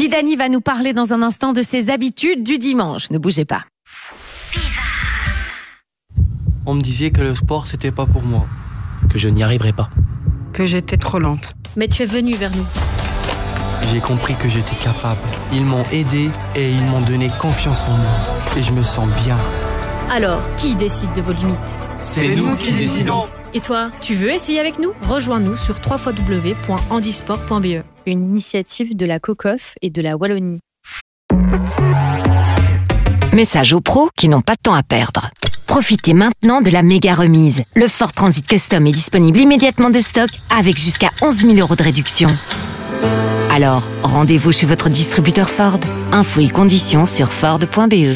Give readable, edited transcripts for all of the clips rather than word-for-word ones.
Zidani va nous parler dans un instant de ses habitudes du dimanche. Ne bougez pas. On me disait que le sport, c'était pas pour moi. Que je n'y arriverais pas. Que j'étais trop lente. Mais tu es venu vers nous. J'ai compris que j'étais capable. Ils m'ont aidé et ils m'ont donné confiance en moi. Et je me sens bien. Alors, qui décide de vos limites? C'est nous qui décidons. Et toi, tu veux essayer avec nous? Rejoins-nous sur www.handisport.be. Une initiative de la COCOF et de la Wallonie. Message aux pros qui n'ont pas de temps à perdre. Profitez maintenant de la méga remise. Le Ford Transit Custom est disponible immédiatement de stock avec jusqu'à 11 000 € de réduction. Alors, rendez-vous chez votre distributeur Ford. Infos et conditions sur Ford.be.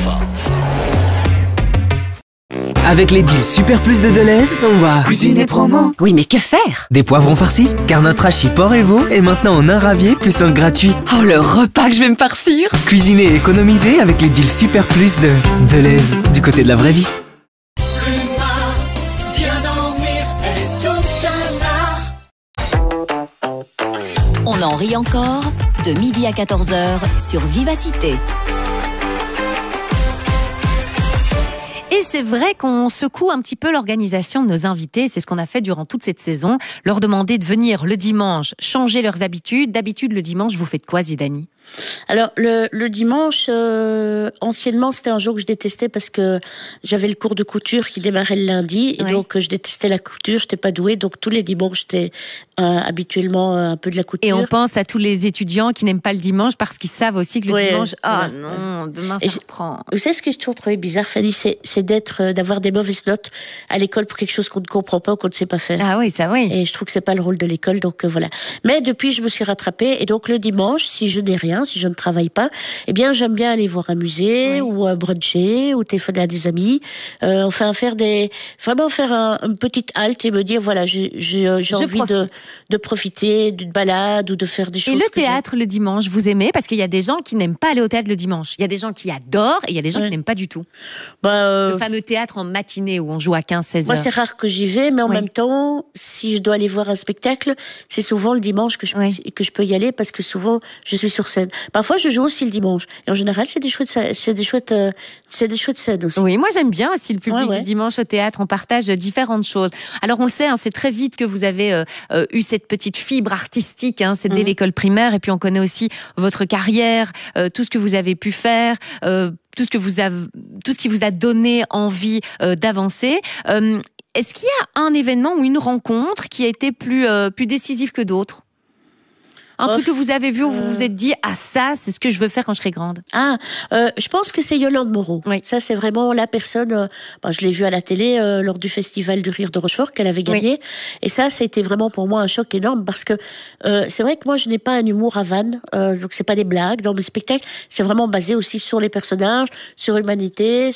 Avec les deals Super Plus de Deleuze, on va cuisiner promo. Oui, mais que faire? Des poivrons farcis, car notre hachis porc et veau est maintenant en un ravier plus un gratuit. Oh, le repas que je vais me farcir! Cuisiner et économiser avec les deals Super Plus de Deleuze, du côté de la vraie vie. On en rit encore, de midi à 14h sur Vivacité. Et c'est vrai qu'on secoue un petit peu l'organisation de nos invités. C'est ce qu'on a fait durant toute cette saison. Leur demander de venir le dimanche, changer leurs habitudes. D'habitude, le dimanche, vous faites quoi, Zidani ? Alors, le dimanche, anciennement, c'était un jour que je détestais parce que j'avais le cours de couture qui démarrait le lundi. Et donc, je détestais la couture, je n'étais pas douée. Donc, tous les dimanches, j'étais habituellement un peu de la couture. Et on pense à tous les étudiants qui n'aiment pas le dimanche parce qu'ils savent aussi que le dimanche... Ah non, demain, ça reprend. Vous savez ce que je trouve bizarre, Fanny, c'est d'avoir des mauvaises notes à l'école pour quelque chose qu'on ne comprend pas ou qu'on ne sait pas faire. Ah oui, ça oui. Et je trouve que c'est pas le rôle de l'école, donc voilà. Mais depuis, je me suis rattrapée. Et donc, le dimanche, si je n'ai rien, si je ne travaille pas, eh bien, j'aime bien aller voir un musée ou bruncher ou téléphoner à des amis. Enfin, vraiment faire une petite halte et me dire, voilà, j'ai envie de profiter d'une balade ou de faire des choses. Et le théâtre le dimanche, vous aimez? Parce qu'il y a des gens qui n'aiment pas aller au théâtre le dimanche. Il y a des gens qui adorent et il y a des gens qui n'aiment pas du tout. Le fameux théâtre en matinée où on joue à 15-16 heures. Moi, c'est rare que j'y vais, mais en même temps, si je dois aller voir un spectacle, c'est souvent le dimanche que je peux y aller parce que souvent, je suis sur scène. Parfois, je joue aussi le dimanche. Et en général, c'est des chouettes scènes aussi. Oui, moi, j'aime bien aussi le public du dimanche au théâtre. On partage différentes choses. Alors, on le sait, c'est très vite que vous avez eu cette petite fibre artistique. C'est dès l'école primaire. Et puis, on connaît aussi votre carrière, tout ce que vous avez pu faire, tout ce qui vous a donné envie d'avancer. Est-ce qu'il y a un événement ou une rencontre qui a été plus décisif que d'autres ? Un truc que vous avez vu où vous vous êtes dit, ah ça, c'est ce que je veux faire quand je serai grande. Je pense que c'est Yolande Moreau. Oui. Ça, c'est vraiment la personne, je l'ai vue à la télé lors du Festival du Rire de Rochefort qu'elle avait gagné. Oui. Et ça a été vraiment pour moi un choc énorme parce que c'est vrai que moi, je n'ai pas un humour à vanne, donc c'est pas des blagues. Dans mes spectacles, c'est vraiment basé aussi sur les personnages, sur l'humanité,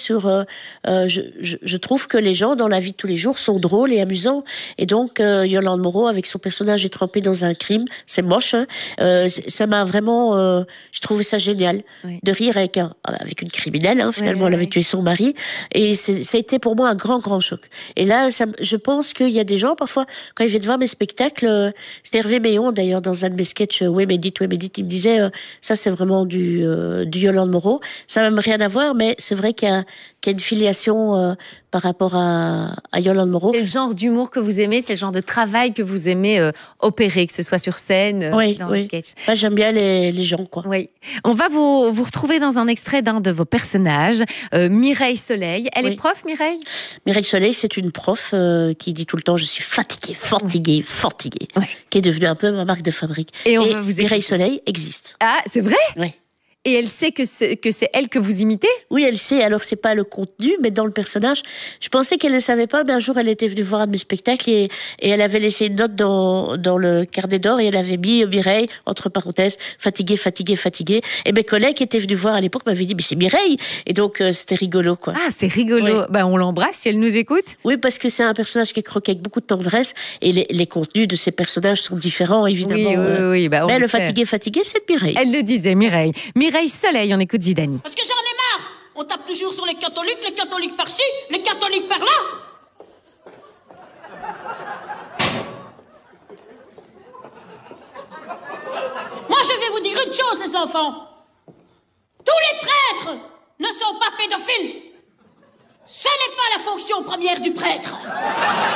je trouve que les gens dans la vie de tous les jours sont drôles et amusants. Et donc, Yolande Moreau, avec son personnage, est trempé dans un crime. C'est moche, hein. Ça m'a vraiment, je trouvais ça génial de rire avec une criminelle. Finalement, elle avait tué son mari, et ça a été pour moi un grand choc. Et là, je pense qu'il y a des gens parfois quand ils viennent voir mes spectacles. C'était Hervé Méon d'ailleurs dans un de mes sketchs Ouais Médite, il me disait ça c'est vraiment du Yolande Moreau. Ça n'a même rien à voir, mais c'est vrai qu'il y a une filiation par rapport à Yolande Moreau. C'est le genre d'humour que vous aimez, c'est le genre de travail que vous aimez opérer, que ce soit sur scène, dans le sketch. J'aime bien les gens, quoi. Oui. On va vous retrouver dans un extrait d'un de vos personnages, Mireille Soleil. Elle est prof, Mireille ? Mireille Soleil, c'est une prof qui dit tout le temps « je suis fatiguée », qui est devenue un peu ma marque de fabrique. Et Mireille Soleil existe. Ah, c'est vrai ? Oui. Et elle sait que c'est elle que vous imitez ? Oui, elle sait. Alors, c'est pas le contenu, mais dans le personnage. Je pensais qu'elle ne savait pas, mais un jour, elle était venue voir un de mes spectacles et elle avait laissé une note dans le carnet d'or et elle avait mis Mireille, entre parenthèses, fatiguée. Et mes collègues qui étaient venus voir à l'époque m'avaient dit, mais c'est Mireille! Et donc, c'était rigolo, quoi. Ah, c'est rigolo. Oui. On l'embrasse si elle nous écoute. Oui, parce que c'est un personnage qui est croqué avec beaucoup de tendresse et les contenus de ces personnages sont différents, évidemment. Oui. Mais le fatigué, c'est Mireille. Elle le disait, Mireille Soleil, on écoute Zidani. Parce que j'en ai marre. On tape toujours sur les catholiques par-ci, les catholiques par-là. Moi, je vais vous dire une une chose, les enfants. Tous les prêtres ne sont pas pédophiles. Ce n'est pas la fonction première du prêtre.